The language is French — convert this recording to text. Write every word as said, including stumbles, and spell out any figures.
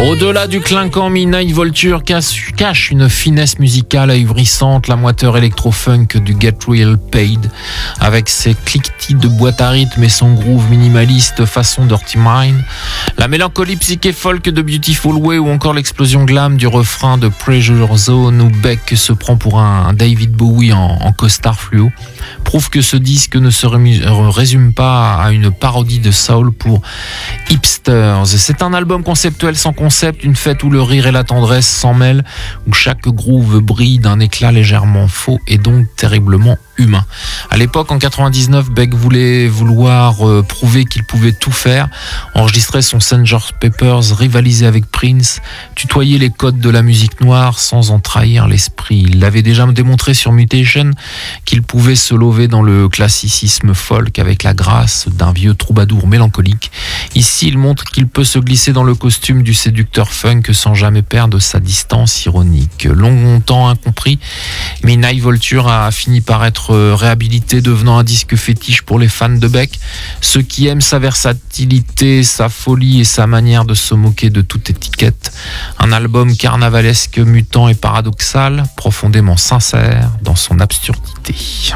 Au-delà du clinquant, Midnight Vulture cache une finesse musicale ahurissante, la moiteur électro-funk du Get Real Paid, avec ses cliquetis de boîte à rythme et son groove minimaliste façon Dirty Mind, la mélancolie psyché folk de Beautiful Way ou encore l'explosion glam du refrain de Pressure Zone où Beck se prend pour un David Bowie en, en costard fluo, prouve que ce disque ne se résume pas à une parodie de soul pour hipsters. C'est un album conceptuel sans concept, une fête où le rire et la tendresse s'en mêlent, où chaque groove brille d'un éclat légèrement faux et donc terriblement humain. À l'époque, en quatre-vingt-dix-neuf, Beck voulait vouloir euh, prouver qu'il pouvait tout faire, enregistrer son sergent Pepper's, rivaliser avec Prince, tutoyer les codes de la musique noire sans en trahir l'esprit. Il avait déjà démontré sur Mutation qu'il pouvait se lever dans le classicisme folk avec la grâce d'un vieux troubadour mélancolique. Ici, il montre qu'il peut se glisser dans le costume du séducteur funk sans jamais perdre sa distance ironique. Longtemps incompris, Midnight Vulture a fini par être réhabilité, devenant un disque fétiche pour les fans de Beck, ceux qui aiment sa versatilité, sa folie et sa manière de se moquer de toute étiquette. Un album carnavalesque, mutant et paradoxal, profondément sincère dans son absurdité.